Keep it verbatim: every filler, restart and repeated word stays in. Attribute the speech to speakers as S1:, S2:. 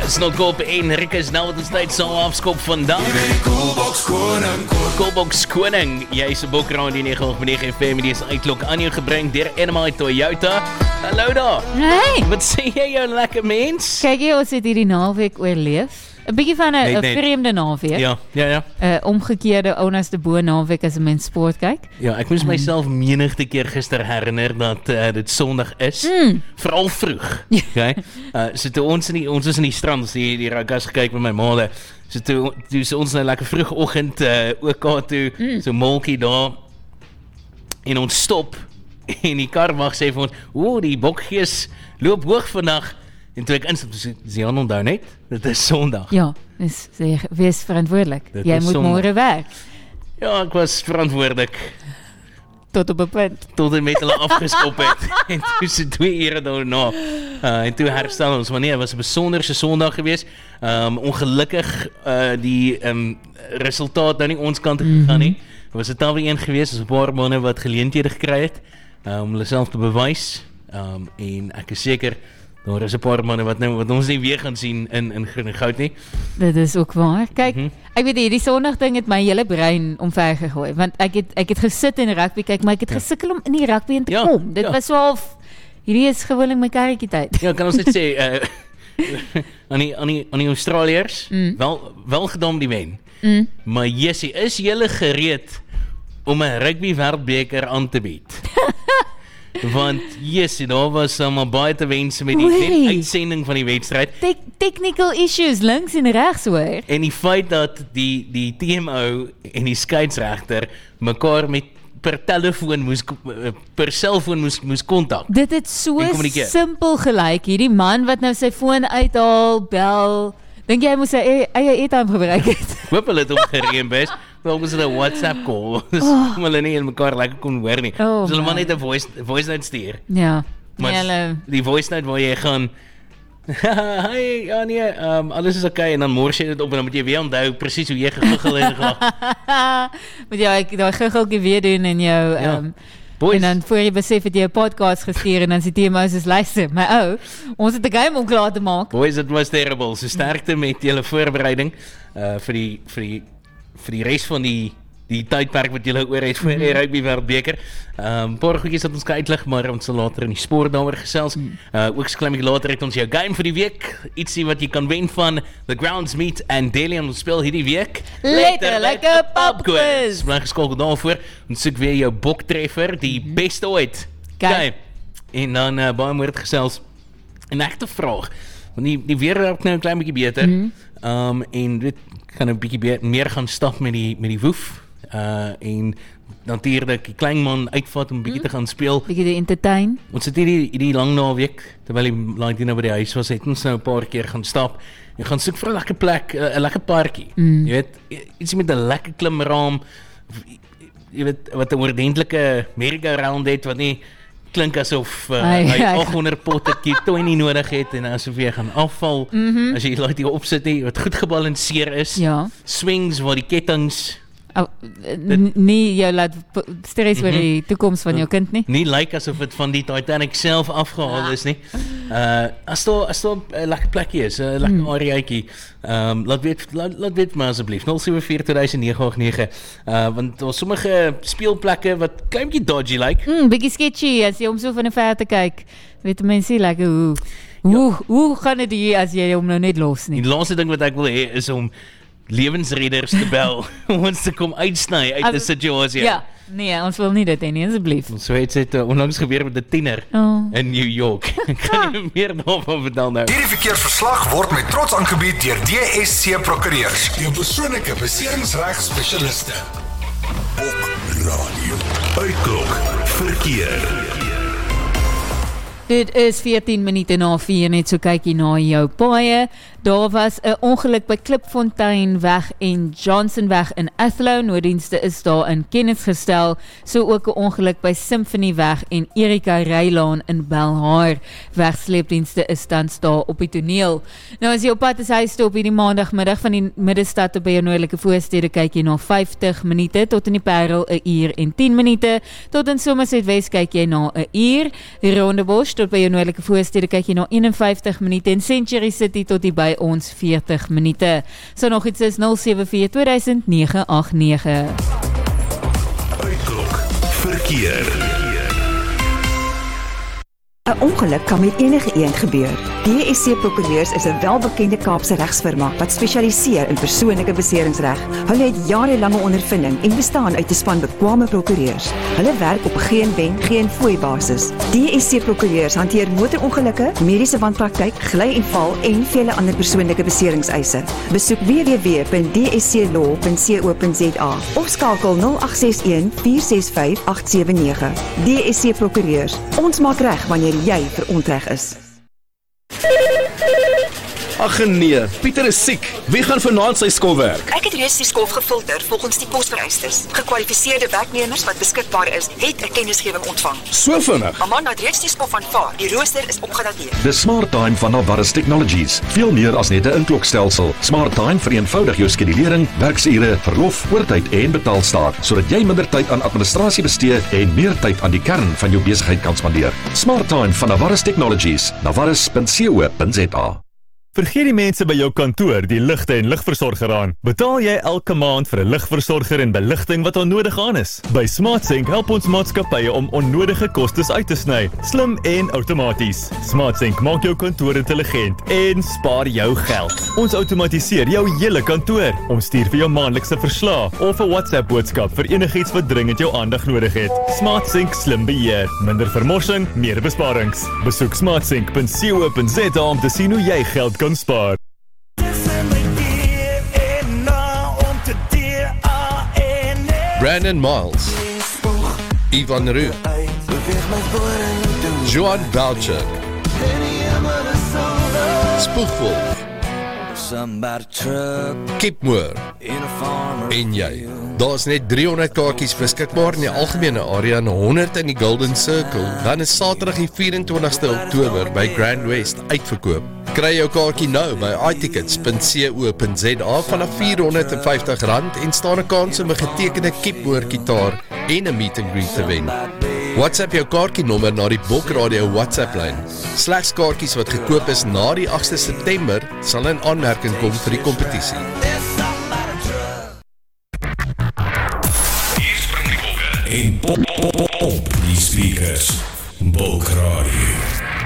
S1: Snokop en Rikke is nou wat ons tyd sal afskop vandag.
S2: Coolbox koning,
S1: Coolbox koning, jy is 'n bokraan die nege komma nege F M, die is uitlok aan jou gebring deur Enema Toyota. Hallo daar.
S3: Hey,
S1: Wat sê jy jou lekker mens?
S3: kyk jy, ons het hierdie naweek oorleef. 'n Bietjie van 'n
S1: Net,
S3: 'n
S1: net.
S3: vreemde naweek.
S1: Ja, ja, ja.
S3: 'n uh, omgekeerde ounaste bo naweek as 'n mens sport kyk.
S1: Ja, ek moes myself menigte keer gister herinner dat uh, dit Sondag is.
S3: Mm.
S1: Veral vroeg. Okay? Uh, so toe ons in die, ons is in die strand, ons die, die ruggas gekyk met my maale. So toe, toe is ons nou lekker vroegoggend uh, OK toe, mm. so molkie daar. En ons stop en die karwag sê vir ons, "O, die bokgees loop hoog vandag." En toe ek instap, dis jy onthou net, dit is Sondag.
S3: Ja, dis sê, wees verantwoordelik.
S1: Dit
S3: Jy
S1: is
S3: moet
S1: Sondag.
S3: môre werk
S1: Ja, ek was verantwoordelik
S3: tot op 'n punt.
S1: tot en met hulle afgeskop het. En toe se twee ure daarna. Uh, en toe herstel ons, maar nee, het was 'n besonderse Sondag geweest. Um, ongelukkig uh, die um, resultaat nou nie ons kant toe gegaan nie. Dit was 'n tawe een geweest, is 'n paar manne wat geleenthede gekry het uh, om hulle self te bewys. Um, en ek is seker daar is 'n paar manne wat nou wat ons nie weer gaan sien in in groen en goud nie.
S3: Dit is ook waar. Kyk,
S1: Mhm.
S3: ek weet hierdie Sondag ding het my hele brein omver gegooi, want ek het ek het gesit in rugby kyk, maar ek het
S1: Ja.
S3: gesukkel om in die rugby in te
S1: Ja,
S3: kom. Dit
S1: ja.
S3: was so half hierdie is gewoonlik my karretjie tyd.
S1: Ja, kan ons net sê uh, aan die aan die aan die Australiërs,
S3: Mm.
S1: wel wel gedom die wen.
S3: Mm.
S1: Maar Jessie, is julle gereed om 'n rugby wêreldbeker aan te bied? Want Jessie, daar was maar baie te wense met die
S3: Oei.
S1: net uitsending van die wedstryd.
S3: Te technical issues links en regs hoor.
S1: En die feit dat die die T M O en die skeieregter mekaar met per telefoon moes per selfoon moes moes kontak.
S3: Dit het so
S1: En kommunikeer.
S3: simpel gelyk. Hierdie man wat nou sy foon uithaal, bel. Dink jy hy moes sy eie eie airtime gebruik het?
S1: Hoop hulle het hom gereem bes. Wel was dit 'n WhatsApp call. Dis oh. hulle nie in mekaar lekker kon hoor nie.
S3: Oh,
S1: so hulle maar
S3: man.
S1: net 'n voice voice note stuur.
S3: Ja.
S1: Maar
S3: Nee, hulle
S1: die voice note waar jy gaan Hi, ja nee, um, alles is okay en dan mors jy dit op en dan moet jy weer onthou presies hoe jy gegiggel en gelag.
S3: moet jy ek daai giggeltjie weer doen en jou
S1: Ja.
S3: um,
S1: Boys,
S3: en dan voor jy besef het jy 'n podcast gestuur en dan sê die T M O soos luister, my ou, ons het 'n game om klaar te maak.
S1: boys, it was terrible. So sterkte met julle voorbereiding uh vir die vir die vir die res van die die tydperk wat julle oor het vir die rugby wêreldbeker. Um paar goedjies wat ons kan uitlig, maar ons sal later in die sport daaroor gesels. Uh ook so klein bietjie later het ons jou game vir die week, ietsie wat jy kan wen van The Grounds Meet and Daily ons speel hierdie week.
S3: Letterlike pubquiz.
S1: Bly geskakel daarvoor. Ons soek weer jou boktreffer, die beste ooit.
S3: Kyk.
S1: Okay. En dan uh, baie mooi het gesels. En ek het 'n vraag. Want die die weer raak nou 'n klein bietjie beter. Mm -hmm. Um en dit gaan 'n bietjie be- meer gaan stap met die met die woef. Uh en natuurlik die klein man uitvat om 'n bietjie mm. te gaan speel.
S3: Bietjie die entertain.
S1: Ons het hierdie hierdie lang naweek terwyl die laaitie nou by die huis was, het ons nou 'n paar keer gaan stap en gaan soek vir 'n lekker plek, 'n lekker parkie. Mm. Jy weet, iets met 'n lekker klimraam. Jy weet wat 'n ordentlike merry-go-round het wat nie klink asof uh,
S3: Ai,
S1: hy
S3: ai.
S1: aghonderd potte kitoy nie nodig het en asof jy gaan afval mm -hmm. as jy laaitie opsit nie, wat goed gebalanseer is.
S3: Ja.
S1: Swings waar die kettinge
S3: Oh, n- nie jou laat p- stres oor die toekoms van jou kind nie.
S1: nie lyk asof dit van die Titanic self afgehaal is nie. Uh as daar as daar 'n lekker plekkie is, 'n lekker
S3: Hmm.
S1: areaatjie. Ehm um, laat weet laat, laat weet maar asseblief nul sewe vier twee nege agt nege. Uh want daar is sommige speelplekke wat klein bietjie dodgy lyk.
S3: Mm, bietjie sketchy as jy hom so van 'n verte kyk. Weet mense lekker hoe hoe hoe gaan dit hier as jy hom nou net los nie.
S1: Die laaste ding wat ek wil hê is om lewensredders te bel om ons te kom uitsny uit 'n
S3: As-
S1: situasie.
S3: Ja, nee, ons wil nie dit hê nie asseblief.
S1: So het dit uh, onlangs gebeur met 'n tiener
S3: Oh.
S1: in New York. Ek kan nie meer daarvan vertel nou.
S2: Hierdie verkeersverslag word met trots aangebied deur D S C Prokureurs, jou persoonlike beserings-reg spesialiste.
S4: Op radio. Uitklok verkeer.
S3: Dit is veertien minute na vier, net so kyk jy na jou paaie. Daar was 'n ongeluk by Klipfonteinweg en Johnsonweg in Athlone. Nooddienste is daar in kennis gestel. So ook 'n ongeluk by Symphonyweg en Erika Rylaan in Belhar. Wegsleepdienste is tans daar op die toneel. Nou as jy op pad is huis toe op hierdie maandagmiddag van die middestad tot by jou noordelike voorstede, kyk jy na vyftig minute, tot in die Parel 'n uur en tien minute, tot in Somerset Wes kyk jy na 'n uur, Rondebosch tot tot by jou noordelike voorstede kyk jy na een en vyftig minute en Century City tot die by ons veertig minute. So nog iets is nul sewe vier twee duisend nege agt nege.
S4: Uitklok verkeer.
S5: 'n Ongeluk kan met enige een gebeur. D S C Prokureurs is 'n welbekende Kaapse regsfirma wat spesialiseer in persoonlike beseringsreg. Hulle het jarelange ondervinding en bestaan uit 'n span bekwame prokureurs. Hulle werk op geen wen, geen fooi basis. D S C Prokureurs hanteer motorongelukke, mediese wanpraktyk, gly en val en vele ander persoonlike beseringseise. Besoek w w w punt d s c law punt co punt z a of skakel nul agt ses een vier ses vyf agt sewe nege. D S C Prokureurs. Ons maak reg wanneer jy verontreg is.
S6: Ag nee, Pieter is siek. Wie gaan vanaand sy skof werk?
S5: Ek het reeds die skof gefilter volgens die posvereistes. Gekwalifiseerde werknemers wat beskikbaar is, het 'n kennisgewing ontvang.
S6: So vinnig.
S5: 'n Man het reeds die skof aanvaar. Die rooster is opgedateer.
S7: The Smart Time van Navarus Technologies. Veel meer as net 'n inklokstelsel. Smart Time vereenvoudig jou skedulering, werksure, verlof, oortyd en betaalstaat, sodat jy minder tyd aan administrasie bestee en meer tyd aan die kern van jou besigheid kan spandeer. Smart Time van Navarus Technologies. navarus punt co punt z a.
S8: Vergeet die mense by jou kantoor die ligte en ligversorger aan. Betaal jy elke maand vir 'n ligversorger en beligting wat onnodig aan is. By SmartSync help ons maatskappye om onnodige kostes uit te sny, slim en outomaties. SmartSync maak jou kantoor intelligent en spaar jou geld. Ons outomatiseer jou hele kantoor. Ons stuur vir jou maandelikse verslae of 'n WhatsApp boodskap vir enigiets wat dringend jou aandag nodig het. SmartSync slim beheer, minder vermorsing, meer besparings. Besoek smartsync punt co punt z a om te sien hoe jy geld kan spaar.
S9: Brandon Miles, Ivan Roux, Joan Boucher, Spoegwolf, Kip Moore en jy. Daar is net driehonderd kaartjies beskikbaar in die algemene area en honderd in die Golden Circle. Dan is Saterdag die vyf en twintigste Oktober by Grand West uitverkoop. Kry jou kaartjie nou by i tickets punt co punt z a vanaf vierhonderd en vyftig rand en staan 'n kans om 'n getekende Kip Moore gitaar en 'n meet and greet te wen. WhatsApp jou kaartjienommer na die Bok Radio WhatsApp lyn. Slegs kaartjies wat gekoop is na die agste September sal in aanmerking kom vir die kompetisie.
S4: En op, op, op, op die speakers. Bok Radio.